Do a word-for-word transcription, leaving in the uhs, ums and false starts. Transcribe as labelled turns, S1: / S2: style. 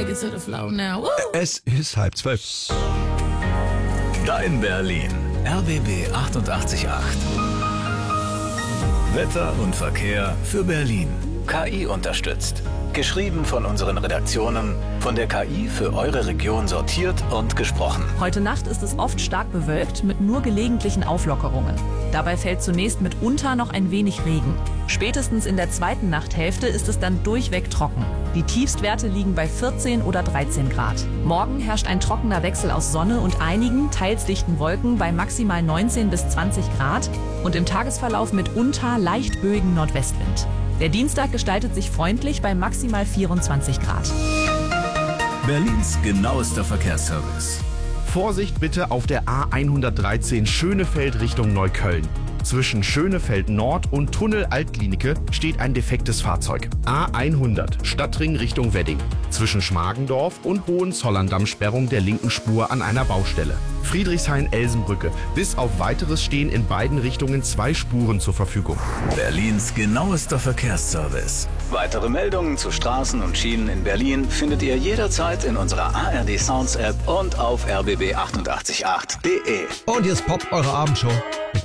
S1: take it to the floor now. Woo!
S2: Es ist halb zwölf.
S3: Dein Berlin. R B B achtundachtzig Komma acht. Wetter und Verkehr für Berlin. K I unterstützt. Geschrieben von unseren Redaktionen, von der K I für eure Region sortiert und gesprochen.
S4: Heute Nacht ist es oft stark bewölkt mit nur gelegentlichen Auflockerungen. Dabei fällt zunächst mitunter noch ein wenig Regen. Spätestens in der zweiten Nachthälfte ist es dann durchweg trocken. Die Tiefstwerte liegen bei vierzehn oder dreizehn Grad. Morgen herrscht ein trockener Wechsel aus Sonne und einigen, teils dichten Wolken bei maximal neunzehn bis zwanzig Grad und im Tagesverlauf mitunter leicht böigen Nordwestwind. Der Dienstag gestaltet sich freundlich bei maximal vierundzwanzig Grad.
S3: Berlins genauester Verkehrsservice.
S5: Vorsicht bitte auf der A hundertdreizehn Schönefeld Richtung Neukölln. Zwischen Schönefeld Nord und Tunnel Altklinike steht ein defektes Fahrzeug. A hundert Stadtring Richtung Wedding. Zwischen Schmargendorf und Hohenzollern Sperrung der linken Spur an einer Baustelle. Friedrichshain-Elsenbrücke. Bis auf Weiteres stehen in beiden Richtungen zwei Spuren zur Verfügung.
S3: Berlins genauester Verkehrsservice. Weitere Meldungen zu Straßen und Schienen in Berlin findet ihr jederzeit in unserer A R D Sounds App und auf r b b achtundachtzig Komma acht punkt de.
S2: Und jetzt poppt eure Abendshow.